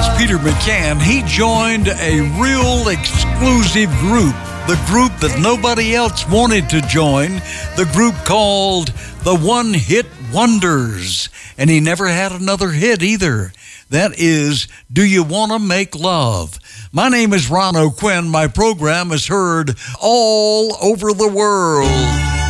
That's Peter McCann. He joined a real exclusive group, the group that nobody else wanted to join, the group called the One Hit Wonders. And he never had another hit either. That is, Do You Want to Make Love? My name is Ron O'Quinn. My program is heard all over the world.